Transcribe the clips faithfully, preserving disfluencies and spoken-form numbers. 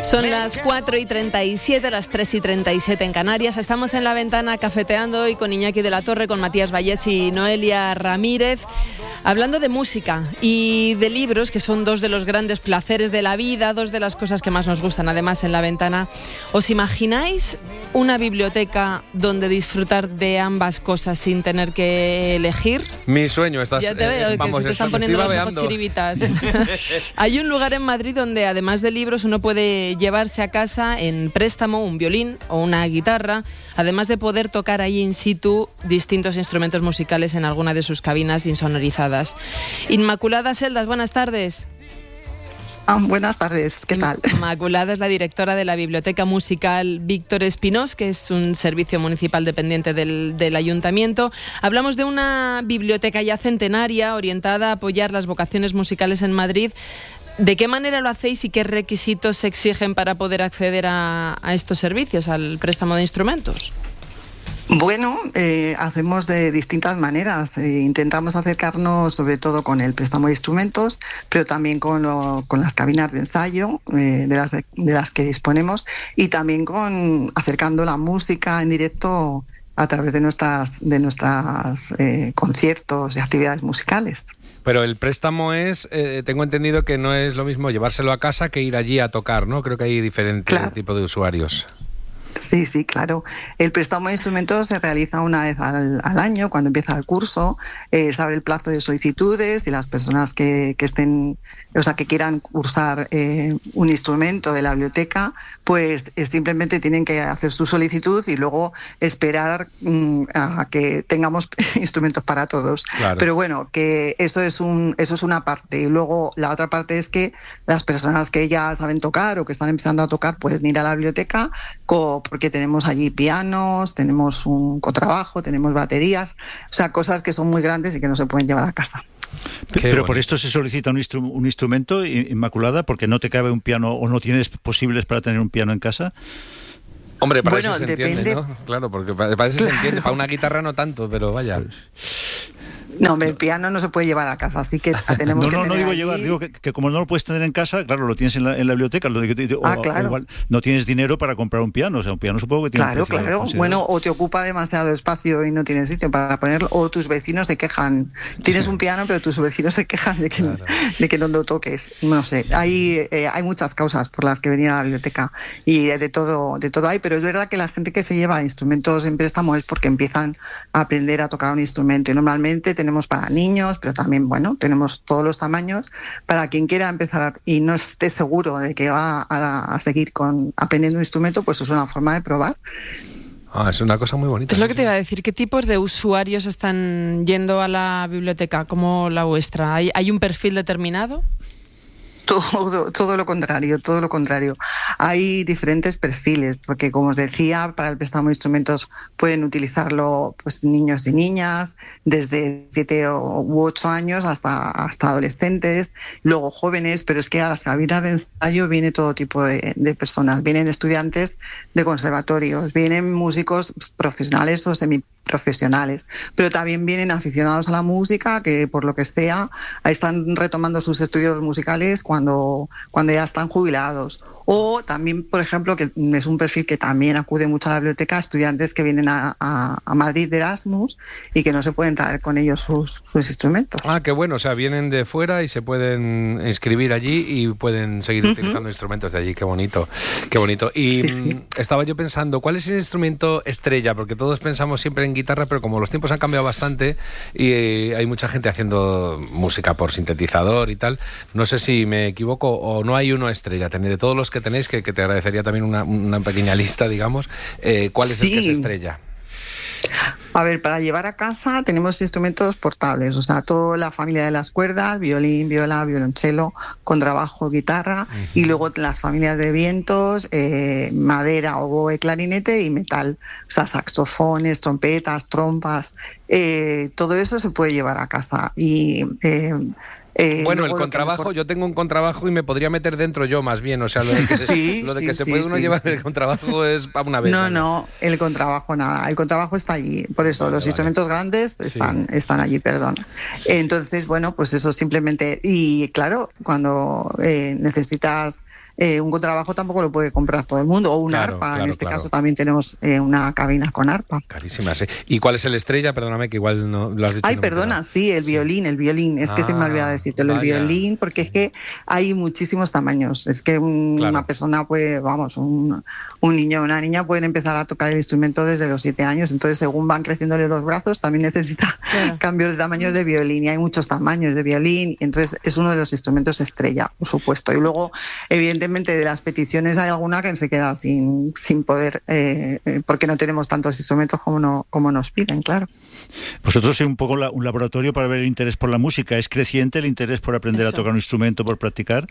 Son las cuatro y treinta y siete, las tres y treinta y siete en Canarias. Estamos en La Ventana cafeteando hoy con Iñaki de la Torre, con Matías Vallés y Noelia Ramírez, hablando de música y de libros, que son dos de los grandes placeres de la vida, dos de las cosas que más nos gustan además en La Ventana. ¿Os imagináis una biblioteca donde disfrutar de ambas cosas sin tener que elegir? Mi sueño, estás... Ya te veo, eh, que vamos, se te están poniendo los ojos chiribitas. Hay un lugar en Madrid donde además de libros uno puede llevarse a casa en préstamo un violín o una guitarra, además de poder tocar ahí in situ distintos instrumentos musicales en alguna de sus cabinas insonorizadas. Inmaculada Seldas, buenas tardes. Ah, buenas tardes, ¿qué tal? Inmaculada es la directora de la Biblioteca Musical Víctor Espinós, que es un servicio municipal dependiente del, del Ayuntamiento. Hablamos de una biblioteca ya centenaria orientada a apoyar las vocaciones musicales en Madrid. ¿De qué manera lo hacéis y qué requisitos se exigen para poder acceder a, a estos servicios, al préstamo de instrumentos? Bueno, eh, hacemos de distintas maneras. Eh, intentamos acercarnos sobre todo con el préstamo de instrumentos, pero también con, lo, con las cabinas de ensayo eh, de, las, de las que disponemos, y también con acercando la música en directo a través de nuestras de nuestras eh, conciertos y actividades musicales. Pero el préstamo es, eh, tengo entendido que no es lo mismo llevárselo a casa que ir allí a tocar, ¿no? Creo que hay diferentes claro. tipos de usuarios. Sí, sí, claro. El préstamo de instrumentos se realiza una vez al, al año, cuando empieza el curso. Eh, se abre el plazo de solicitudes y las personas que, que estén, o sea, que quieran cursar eh, un instrumento de la biblioteca, pues eh, simplemente tienen que hacer su solicitud y luego esperar mm, a que tengamos instrumentos para todos. Claro. Pero bueno, que eso es un, eso es una parte. Y luego la otra parte es que las personas que ya saben tocar o que están empezando a tocar pueden ir a la biblioteca con porque tenemos allí pianos, tenemos un contrabajo, tenemos baterías, o sea, cosas que son muy grandes y que no se pueden llevar a casa. Qué Pero bonito. Por esto se solicita un, instru- un instrumento, Inmaculada, porque no te cabe un piano o no tienes posibles para tener un piano en casa. Hombre, para bueno, eso se depende... entiende, ¿no? Claro, porque para, para eso claro. se entiende, para una guitarra no tanto, pero vaya... No, el piano no se puede llevar a casa, así que tenemos no, que no, tener no digo allí... llevar, digo que, que como no lo puedes tener en casa, claro, lo tienes en la, en la biblioteca, lo de, o, ah, claro. o igual no tienes dinero para comprar un piano, o sea, un piano supongo que tiene claro, un precio claro, bueno, o te ocupa demasiado espacio y no tienes sitio para ponerlo, o tus vecinos se quejan, tienes un piano pero tus vecinos se quejan de que, claro. de que no lo toques, no sé, hay, eh, hay muchas causas por las que venir a la biblioteca y de todo, de todo hay, pero es verdad que la gente que se lleva instrumentos en préstamo es porque empiezan a aprender a tocar un instrumento, y normalmente tenemos para niños, pero también, bueno, tenemos todos los tamaños para quien quiera empezar y no esté seguro de que va a, a seguir con aprendiendo un instrumento, pues es una forma de probar. Ah, es una cosa muy bonita. Es lo que te iba a decir. ¿Qué tipos de usuarios están yendo a la biblioteca como la vuestra? ¿Hay, hay un perfil determinado? Todo, todo lo contrario, todo lo contrario. Hay diferentes perfiles, porque como os decía, para el préstamo de instrumentos pueden utilizarlo pues niños y niñas, desde siete u ocho años hasta, hasta adolescentes, luego jóvenes, pero es que a las cabinas de ensayo viene todo tipo de, de personas. Vienen estudiantes de conservatorios, vienen músicos profesionales o semiprofesionales, pero también vienen aficionados a la música que por lo que sea están retomando sus estudios musicales cuando, cuando ya están jubilados. O también, por ejemplo, que es un perfil que también acude mucho a la biblioteca, estudiantes que vienen a, a, a Madrid de Erasmus y que no se pueden traer con ellos sus, sus instrumentos. Ah, qué bueno, o sea, vienen de fuera y se pueden inscribir allí y pueden seguir uh-huh. utilizando instrumentos de allí, qué bonito, qué bonito. Y sí, sí. estaba yo pensando, ¿cuál es el instrumento estrella? Porque todos pensamos siempre en guitarra, pero como los tiempos han cambiado bastante y eh, hay mucha gente haciendo música por sintetizador y tal, no sé si me equivoco o no hay uno estrella, de todos los que tenéis, que, que te agradecería también una, una pequeña lista, digamos, eh, ¿cuál es sí. el que es estrella? A ver, para llevar a casa tenemos instrumentos portables, o sea, toda la familia de las cuerdas, violín, viola, violonchelo, contrabajo, guitarra, uh-huh. y luego las familias de vientos, eh, madera, oboe, clarinete y metal, o sea, saxofones, trompetas, trompas, eh, todo eso se puede llevar a casa. Y eh, Eh, bueno, el contrabajo, mejor... yo tengo un contrabajo y me podría meter dentro yo más bien, o sea, lo de que se, sí, lo de sí, que se sí, puede sí, uno sí. llevar el contrabajo es para una vez. No, no, el contrabajo nada, el contrabajo está allí, por eso vale, los vale. instrumentos grandes están, sí. están allí, perdón. Sí. Entonces, bueno, pues eso simplemente, y claro, cuando eh, necesitas eh, un contrabajo tampoco lo puede comprar todo el mundo, o un claro, arpa, claro, en este claro. caso también tenemos eh, una cabina con arpa. Carísima, sí. ¿Y cuál es el estrella? Perdóname que igual no lo has dicho. Ay, no me perdona, queda. sí, el Sí. violín, el violín, es que Ah, se me ha olvidado decírtelo, vaya. el violín, porque es que hay muchísimos tamaños, es que un, Claro. una persona puede, vamos, un, un niño o una niña pueden empezar a tocar el instrumento desde los siete años, entonces según van creciéndole los brazos también necesita Claro. cambios de tamaños de violín, y hay muchos tamaños de violín, entonces es uno de los instrumentos estrella, por supuesto, y luego evidentemente de las peticiones hay alguna que se queda sin, sin poder, eh, eh, porque no tenemos tantos instrumentos como, no, como nos piden, claro. Vosotros sois un poco la, un laboratorio para ver el interés por la música. ¿Es creciente el interés por aprender Eso. a tocar un instrumento, por practicar?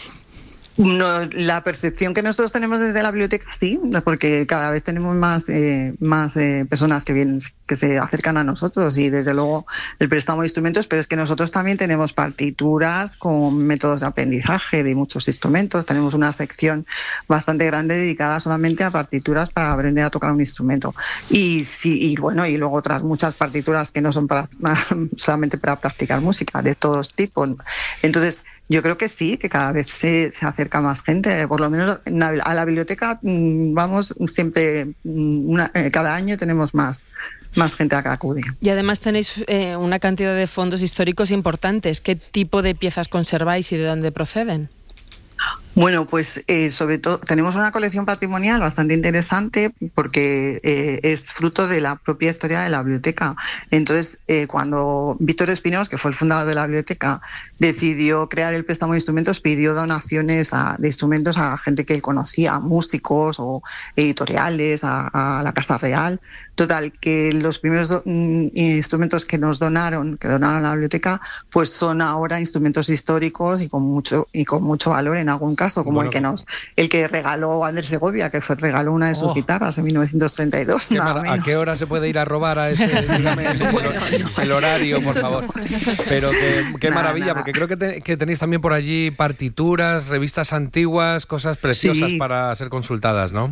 No, la percepción que nosotros tenemos desde la biblioteca sí, porque cada vez tenemos más eh, más eh, personas que vienen, que se acercan a nosotros, y desde luego el préstamo de instrumentos, pero es que nosotros también tenemos partituras con métodos de aprendizaje de muchos instrumentos. Tenemos una sección bastante grande dedicada solamente a partituras para aprender a tocar un instrumento. Y sí, y bueno, y luego otras muchas partituras que no son para solamente para practicar música, de todos tipos. Entonces, yo creo que sí, que cada vez se, se acerca más gente. Por lo menos en la- a la biblioteca mm, vamos siempre, mm, una, eh, cada año tenemos más, más gente a que acude. Y además tenéis eh, una cantidad de fondos históricos importantes. ¿Qué tipo de piezas conserváis y de dónde proceden? Bueno, pues eh, sobre todo tenemos una colección patrimonial bastante interesante porque eh, es fruto de la propia historia de la biblioteca. Entonces, eh, cuando Víctor Espinós, que fue el fundador de la biblioteca, decidió crear el préstamo de instrumentos, pidió donaciones a- de instrumentos a gente que él conocía, a músicos o editoriales, a, a la Casa Real. Total, que los primeros do- mm, instrumentos que nos donaron, que donaron a la biblioteca, pues son ahora instrumentos históricos y con mucho y con mucho valor en algún caso, como Bueno, el que nos el que regaló Andrés Segovia, que fue regaló una de sus Oh. guitarras en mil novecientos treinta y dos, ¿Qué nada mara- ¿A menos. qué hora se puede ir a robar a ese? Dígame el, el- el horario, por favor. Pero qué, qué Nada, maravilla, nada. porque creo que, te- que tenéis también por allí partituras, revistas antiguas, cosas preciosas Sí. para ser consultadas, ¿no?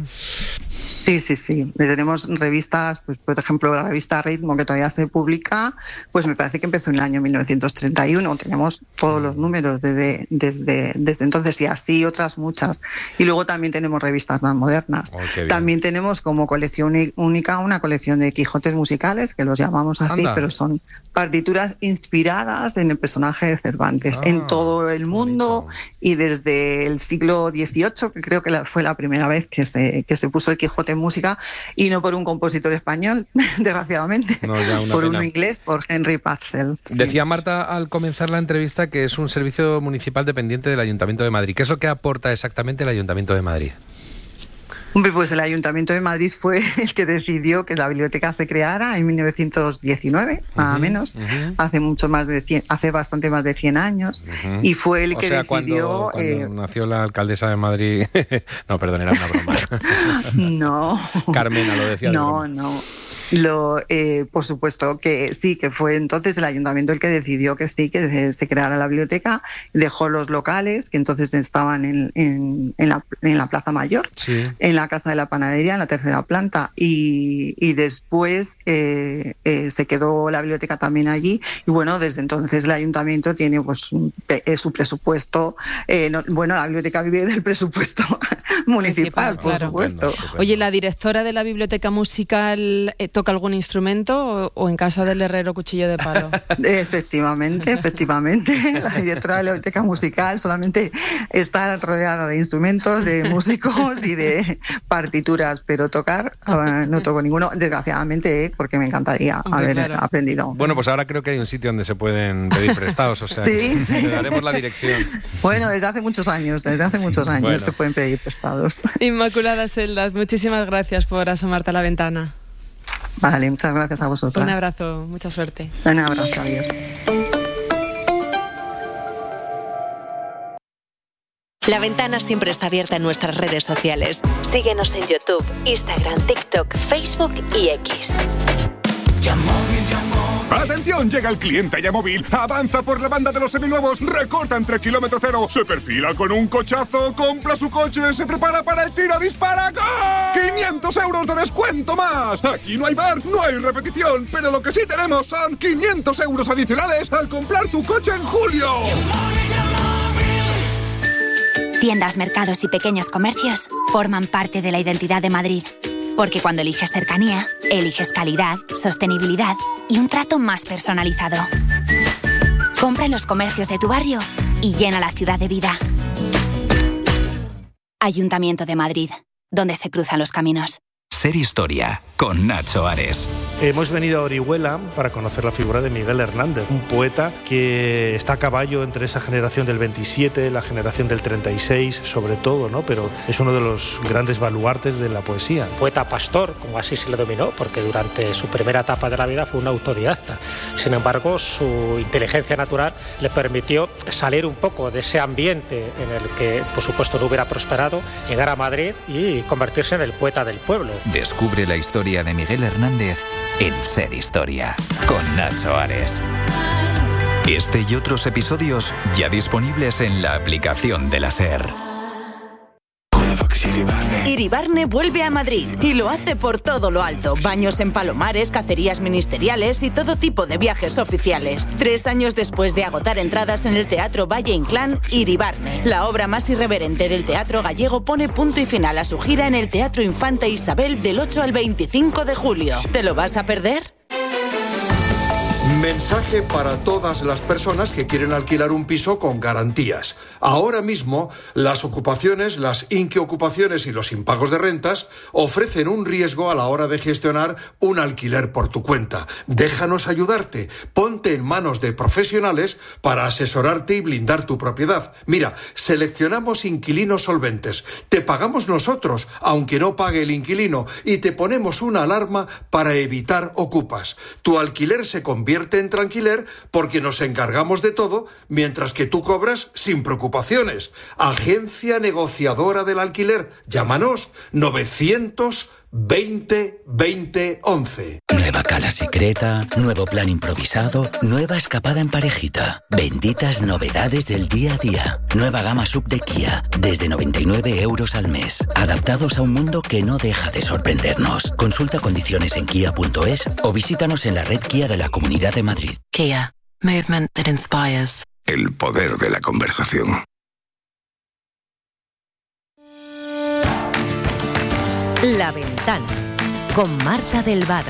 Sí, sí, sí. Tenemos revistas, pues por ejemplo, la revista Ritmo, que todavía se publica, pues me parece que empezó en el año mil novecientos treinta y uno. Tenemos todos los números desde, desde, desde entonces, y así otras muchas. Y luego también tenemos revistas más modernas. Oh, qué bien. También tenemos como colección uni- única una colección de Quijotes musicales, que los llamamos así, Anda. pero son partituras inspiradas en el personaje de Cervantes, Ah, en todo el qué mundo, bonito. y desde el siglo dieciocho, que creo que la- fue la primera vez que se, que se puso el Quijote en música, y no por un compositor español, desgraciadamente, No, ya una por pena. uno inglés, por Henry Purcell. Sí. Decía Marta al comenzar la entrevista que es un servicio municipal dependiente del Ayuntamiento de Madrid. ¿Qué es lo que aporta exactamente el Ayuntamiento de Madrid? Hombre, pues el Ayuntamiento de Madrid fue el que decidió que la biblioteca se creara en mil novecientos diecinueve, nada Ujú, menos, ujú. hace mucho más de cien, hace bastante más de cien años, Ujú. y fue el O que sea, decidió. cuando, cuando eh, nació la alcaldesa de Madrid... no, perdón, era una broma. no. Carmena lo decía de No, broma. no. Lo, eh, por supuesto que sí, que fue entonces el ayuntamiento el que decidió que sí, que se, se creara la biblioteca, dejó los locales, que entonces estaban en, en, en, la, en la Plaza Mayor, Sí. en la Casa de la Panadería, en la tercera planta, y, y después eh, eh, se quedó la biblioteca también allí, y bueno, desde entonces el ayuntamiento tiene pues un pe- eh, su presupuesto, eh, no- bueno, la biblioteca vive del presupuesto municipal, Municipal, por claro. supuesto. Estupendo. Oye, ¿la directora de la biblioteca musical eh, toca algún instrumento o, o en casa del herrero cuchillo de palo? Efectivamente, efectivamente. La directora de la biblioteca musical solamente está rodeada de instrumentos, de músicos y de partituras, pero tocar ah, no toco ninguno, desgraciadamente, ¿eh? Porque me encantaría Hombre, haber claro. aprendido. Bueno, pues ahora creo que hay un sitio donde se pueden pedir prestados, o sea, Sí, que sí. le daremos la dirección. Bueno, desde hace muchos años, desde hace muchos años Bueno. se pueden pedir prestados. Inmaculada Seldas, muchísimas gracias por asomarte a la ventana. Vale, muchas gracias a vosotras. Un abrazo, mucha suerte. Un abrazo, adiós. La Ventana siempre está abierta en nuestras redes sociales. Síguenos en YouTube, Instagram, TikTok, Facebook y X. ¡Atención! Llega el cliente Yamóvil. Avanza por la banda de los seminuevos. Recorta entre kilómetro cero. Se perfila con un cochazo. Compra su coche. Se prepara para el tiro. ¡Dispara! ¡Gol! ¡quinientos euros de descuento más! Aquí no hay bar, no hay repetición. Pero lo que sí tenemos son quinientos euros adicionales al comprar tu coche en julio. Tiendas, mercados y pequeños comercios forman parte de la identidad de Madrid. Porque cuando eliges cercanía, eliges calidad, sostenibilidad y un trato más personalizado. Compra en los comercios de tu barrio y llena la ciudad de vida. Ayuntamiento de Madrid, donde se cruzan los caminos. Ser Historia, con Nacho Ares. Hemos venido a Orihuela para conocer la figura de Miguel Hernández, un poeta que está a caballo entre esa generación del veintisiete, la generación del treinta y seis, sobre todo, ¿no? Pero es uno de los grandes baluartes de la poesía. Poeta pastor, como así se le dominó, porque durante su primera etapa de la vida fue un autodidacta. Sin embargo, su inteligencia natural le permitió salir un poco de ese ambiente en el que, por supuesto, no hubiera prosperado, llegar a Madrid y convertirse en el poeta del pueblo. Descubre la historia de Miguel Hernández en Ser Historia, con Nacho Ares. Este y otros episodios ya disponibles en la aplicación de la SER. Iribarne vuelve a Madrid y lo hace por todo lo alto. Baños en Palomares, cacerías ministeriales y todo tipo de viajes oficiales. Tres años después de agotar entradas en el Teatro Valle Inclán, Iribarne, la obra más irreverente del teatro gallego, pone punto y final a su gira en el Teatro Infanta Isabel del ocho al veinticinco de julio. ¿Te lo vas a perder? Mensaje para todas las personas que quieren alquilar un piso con garantías. Ahora mismo, las ocupaciones, las inquiocupaciones y los impagos de rentas ofrecen un riesgo a la hora de gestionar un alquiler por tu cuenta. Déjanos ayudarte. Ponte en manos de profesionales para asesorarte y blindar tu propiedad. Mira, seleccionamos inquilinos solventes. Te pagamos nosotros, aunque no pague el inquilino, y te ponemos una alarma para evitar ocupas. Tu alquiler se convierte en tranquiler porque nos encargamos de todo mientras que tú cobras sin preocupaciones. Agencia negociadora del alquiler. Llámanos novecientos veinte veinte once. Nueva cala secreta, nuevo plan improvisado, nueva escapada en parejita. Benditas novedades del día a día. Nueva gama sub de Kia, desde noventa y nueve euros al mes. Adaptados a un mundo que no deja de sorprendernos. Consulta condiciones en kia punto es o visítanos en la red Kia de la Comunidad de Madrid. Kia, movement that inspires. El poder de la conversación. La Ventana, con Marta del Vado.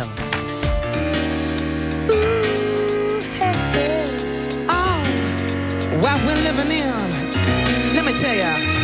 Oh, what we're living in, let me tell ya.